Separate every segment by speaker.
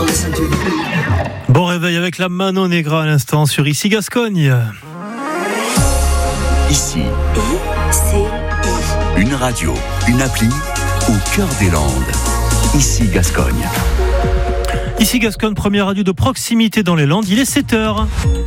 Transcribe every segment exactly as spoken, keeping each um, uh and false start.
Speaker 1: Bon réveil avec la Mano Negra à l'instant sur Ici Gascogne.
Speaker 2: Ici, une radio, une appli au cœur des Landes. Ici Gascogne.
Speaker 1: Ici Gascogne, première radio de proximité dans les Landes, il est sept heures.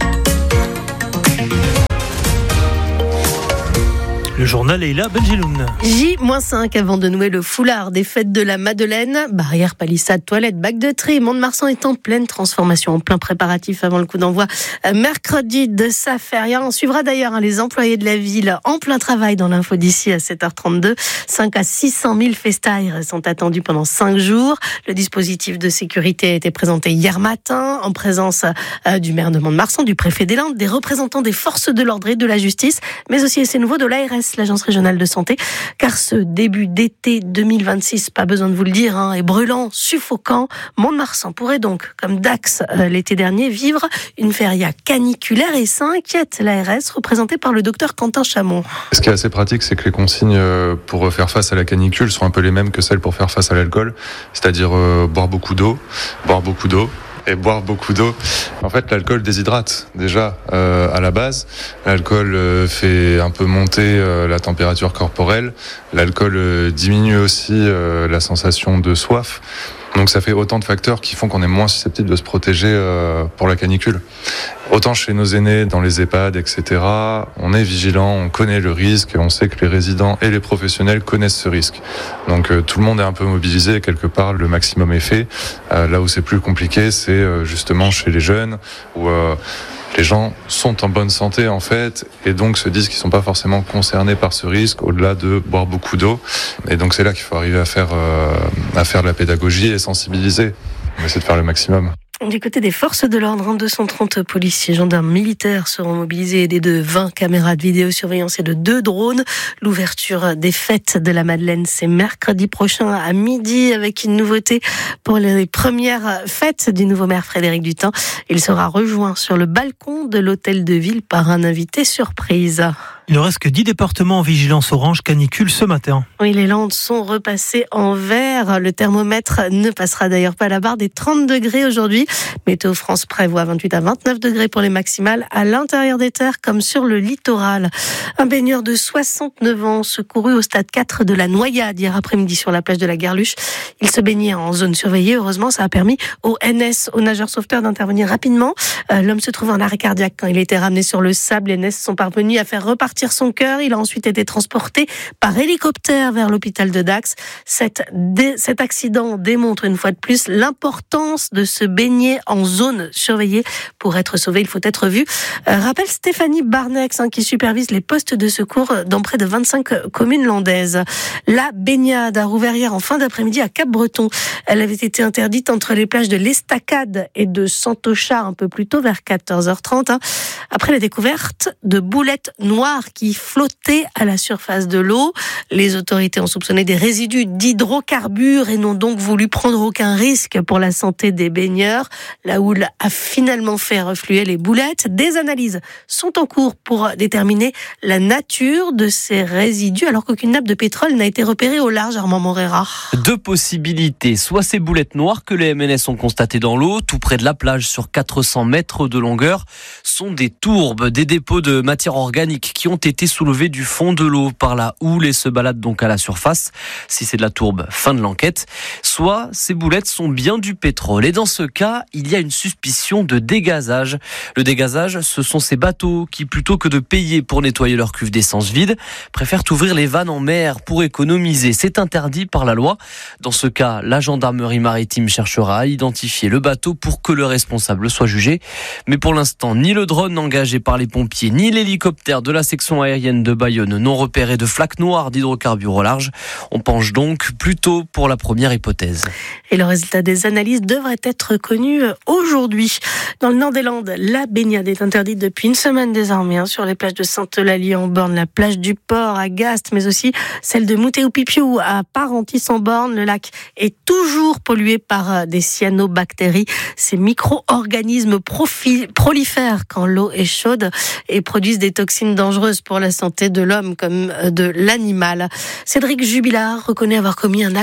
Speaker 1: Le journal est là, Benjeloun.
Speaker 3: J cinq avant de nouer le foulard des fêtes de la Madeleine. Barrière, palissade, toilettes, bac de tri. Mont-de-Marsan est en pleine transformation, en plein préparatif avant le coup d'envoi mercredi de sa feria. On suivra d'ailleurs hein, les employés de la ville en plein travail dans l'info d'ici à sept heures trente-deux. cinq à six cent mille festaires sont attendus pendant cinq jours. Le dispositif de sécurité a été présenté hier matin en présence euh, du maire de Mont-de-Marsan, du préfet des Landes, des représentants des forces de l'ordre et de la justice, mais aussi, et c'est nouveau, de l'A R S, l'Agence régionale de santé, car ce début d'été deux mille vingt-six, pas besoin de vous le dire, hein, est brûlant, suffocant. Mont-de-Marsan pourrait donc, comme Dax euh, l'été dernier, vivre une feria caniculaire et ça inquiète l'A R S, représentée par le docteur Quentin Chamon.
Speaker 4: Ce qui est assez pratique, c'est que les consignes pour faire face à la canicule sont un peu les mêmes que celles pour faire face à l'alcool, c'est-à-dire euh, boire beaucoup d'eau, boire beaucoup d'eau, et boire beaucoup d'eau. En fait, l'alcool déshydrate déjà euh, à la base. L'alcool euh, fait un peu monter euh, la température corporelle. L'alcool euh, diminue aussi euh, la sensation de soif. Donc ça fait autant de facteurs qui font qu'on est moins susceptible de se protéger euh, pour la canicule. Autant chez nos aînés, dans les EHPAD, et cetera, on est vigilant, on connaît le risque, et on sait que les résidents et les professionnels connaissent ce risque. Donc euh, tout le monde est un peu mobilisé, et quelque part le maximum est fait. Euh, là où c'est plus compliqué, c'est euh, justement chez les jeunes, où euh, les gens sont en bonne santé en fait, et donc se disent qu'ils ne sont pas forcément concernés par ce risque, au-delà de boire beaucoup d'eau. Et donc c'est là qu'il faut arriver à faire, euh, à faire de la pédagogie et sensibiliser. On essaie de faire le maximum.
Speaker 3: Du côté des forces de l'ordre, deux cent trente policiers, gendarmes, militaires seront mobilisés, aidés de vingt caméras de vidéosurveillance et de deux drones. L'ouverture des fêtes de la Madeleine, c'est mercredi prochain à midi, avec une nouveauté pour les premières fêtes du nouveau maire Frédéric Dutin. Il sera rejoint sur le balcon de l'hôtel de ville par un invité surprise.
Speaker 1: Il ne reste que dix départements en vigilance orange canicule ce matin.
Speaker 3: Oui, les Landes sont repassées en vert. Le thermomètre ne passera d'ailleurs pas la barre des trente degrés aujourd'hui. Météo France prévoit vingt-huit à vingt-neuf degrés pour les maximales à l'intérieur des terres comme sur le littoral. Un baigneur de soixante-neuf ans secouru au stade quatre de la Noyade hier après-midi sur la plage de la Garluche. Il se baignait en zone surveillée. Heureusement, ça a permis au N S, aux nageurs sauveteurs, d'intervenir rapidement. Euh, l'homme se trouvait en arrêt cardiaque quand il a été ramené sur le sable. Les N S sont parvenus à faire repartir son cœur. Il a ensuite été transporté par hélicoptère vers l'hôpital de Dax. Cet, dé, cet accident démontre une fois de plus l'importance de se baigner en zone surveillée. Pour être sauvé, il faut être vu. Euh, rappelle Stéphanie Barnex, hein, qui supervise les postes de secours dans près de vingt-cinq communes landaises. La baignade a rouvert hier en fin d'après-midi à Cap-Breton. Elle avait été interdite entre les plages de l'Estacade et de Santocha un peu plus tôt, vers quatorze heures trente, hein, après la découverte de boulettes noires qui flottaient à la surface de l'eau. Les autorités ont soupçonné des résidus d'hydrocarbures et n'ont donc voulu prendre aucun risque pour la santé des baigneurs. La houle a finalement fait refluer les boulettes. Des analyses sont en cours pour déterminer la nature de ces résidus, alors qu'aucune nappe de pétrole n'a été repérée au large. Armand Morera.
Speaker 5: Deux possibilités. Soit ces boulettes noires que les M N S ont constatées dans l'eau, tout près de la plage, sur quatre cents mètres de longueur, sont des tourbes, des dépôts de matière organique qui ont été soulevés du fond de l'eau par la houle et se baladent donc à la surface. Si c'est de la tourbe, fin de l'enquête. Soit ces boulettes sont bien du pétrole. Et dans ce cas, il y a une suspicion de dégazage. Le dégazage, ce sont ces bateaux qui, plutôt que de payer pour nettoyer leur cuve d'essence vide, préfèrent ouvrir les vannes en mer pour économiser. C'est interdit par la loi. Dans ce cas, la gendarmerie maritime cherchera à identifier le bateau pour que le responsable soit jugé. Mais pour l'instant, ni le drone engagé par les pompiers, ni l'hélicoptère de la section aérienne de Bayonne n'ont repéré de flaques noires d'hydrocarbures au large. On penche donc plutôt pour la première hypothèse.
Speaker 3: Et le résultat des analyses devrait être connu aujourd'hui. Dans le nord des Landes, la baignade est interdite depuis une semaine désormais, hein, sur les plages de Sainte-Eulalie en Borne, la plage du Port à Gast, mais aussi celle de Moutéoupipiou à Parentis-en-Borne. Le lac est toujours pollué par des cyanobactéries. Ces micro-organismes profi- prolifèrent quand l'eau est chaude et produisent des toxines dangereuses pour la santé de l'homme comme de l'animal. Cédric Jubilard reconnaît avoir commis un acte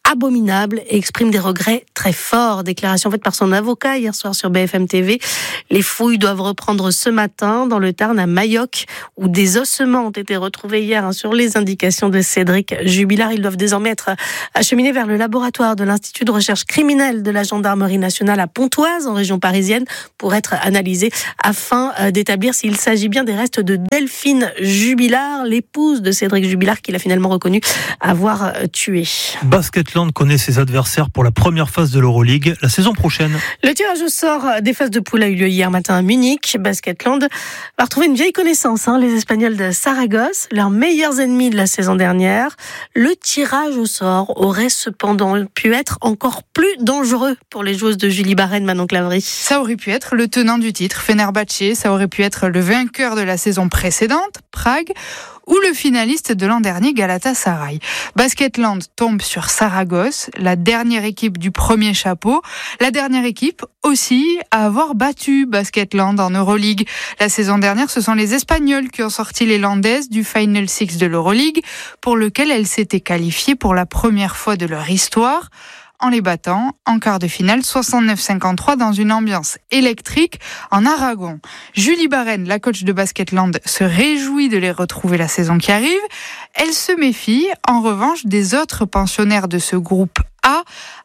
Speaker 3: abominable et exprime des regrets très forts. Déclaration faite par son avocat hier soir sur B F M T V. Les fouilles doivent reprendre ce matin dans le Tarn à Mayoc, où des ossements ont été retrouvés hier hein, sur les indications de Cédric Jubilard. Ils doivent désormais être acheminés vers le laboratoire de l'Institut de recherche criminelle de la gendarmerie nationale à Pontoise, en région parisienne, pour être analysés afin d'établir s'il s'agit bien des restes de Delphine Jubilard, l'épouse de Cédric Jubilard, qu'il a finalement reconnu avoir tué.
Speaker 1: Basketland connaît ses adversaires pour la première phase de l'Euroleague la saison prochaine.
Speaker 3: Le tirage au sort des phases de poule a eu lieu hier matin à Munich. Basketland va retrouver une vieille connaissance, hein, les Espagnols de Saragosse, leurs meilleurs ennemis de la saison dernière. Le tirage au sort aurait cependant pu être encore plus dangereux pour les joueuses de Julie Barène, Manon Clavry.
Speaker 6: Ça aurait pu être le tenant du titre, Fenerbahçe, ça aurait pu être le vainqueur de la saison précédente, Prague, ou le finaliste de l'an dernier, Galatasaray. Basketland tombe sur Saragosse, la dernière équipe du premier chapeau, la dernière équipe aussi à avoir battu Basketland en Euroleague. La saison dernière, ce sont les Espagnols qui ont sorti les Landaises du Final Six de l'Euroleague, pour lequel elles s'étaient qualifiées pour la première fois de leur histoire, en les battant en quart de finale soixante-neuf cinquante-trois dans une ambiance électrique en Aragon. Julie Barène, la coach de Basketland, se réjouit de les retrouver la saison qui arrive. Elle se méfie, en revanche, des autres pensionnaires de ce groupe A,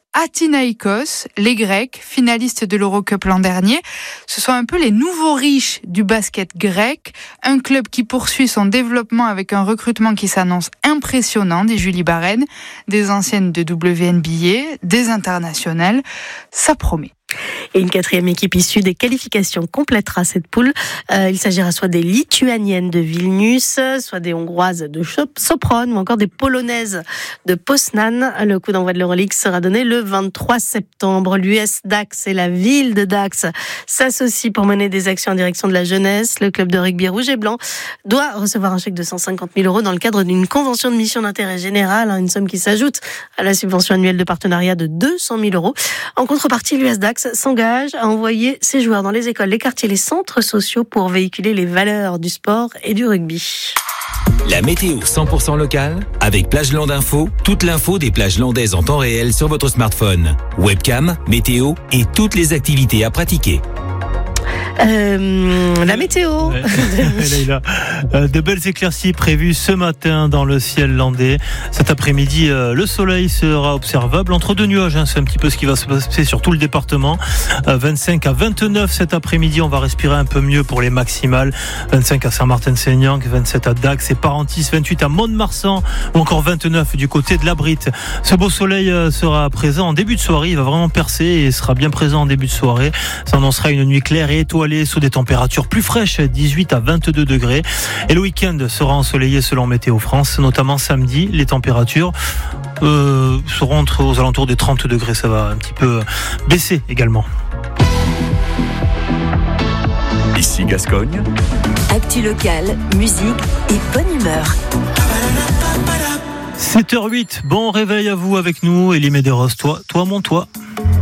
Speaker 6: Athinaïkos, les Grecs, finalistes de l'Eurocup l'an dernier. Ce sont un peu les nouveaux riches du basket grec, un club qui poursuit son développement avec un recrutement qui s'annonce impressionnant, dit Julie Barène, des anciennes de W N B A, des internationales. Ça promet.
Speaker 3: Et une quatrième équipe issue des qualifications complétera cette poule. Euh, il s'agira soit des Lituaniennes de Vilnius, soit des Hongroises de Sopron ou encore des Polonaises de Poznan. Le coup d'envoi de l'Euroleague sera donné le vingt-trois septembre. L'U S Dax et la ville de Dax s'associent pour mener des actions en direction de la jeunesse. Le club de rugby rouge et blanc doit recevoir un chèque de cent cinquante mille euros dans le cadre d'une convention de mission d'intérêt général, une somme qui s'ajoute à la subvention annuelle de partenariat de deux cent mille euros. En contrepartie, l'U S Dax s'engage à envoyer ses joueurs dans les écoles, les quartiers, les centres sociaux pour véhiculer les valeurs du sport et du rugby.
Speaker 7: La météo cent pour cent locale avec Plageland Info, toute l'info des plages landaises en temps réel sur votre smartphone. Webcam, météo et toutes les activités à pratiquer.
Speaker 3: Euh, la météo.
Speaker 1: Ouais. Là, euh, de belles éclaircies prévues ce matin dans le ciel landais. Cet après-midi, euh, le soleil sera observable entre deux nuages. Hein. C'est un petit peu ce qui va se passer sur tout le département. Euh, vingt-cinq à vingt-neuf cet après-midi, on va respirer un peu mieux pour les maximales. vingt-cinq à Saint-Martin-Seignan, vingt-sept à Dax et Parentis, vingt-huit à Mont-de-Marsan ou encore vingt-neuf du côté de la Brite. Ce beau soleil euh, sera présent en début de soirée. Il va vraiment percer et sera bien présent en début de soirée. Ça annoncera une nuit claire et étoilée sous des températures plus fraîches, dix-huit à vingt-deux degrés. Et le week-end sera ensoleillé selon Météo France, notamment samedi. Les températures euh, seront entre, aux alentours des trente degrés. Ça va un petit peu baisser également.
Speaker 2: Ici Gascogne.
Speaker 8: Actu locale, musique et bonne humeur.
Speaker 1: sept heures huit, bon réveil à vous avec nous, Elie Medeiros. Toi, toi, mon toi.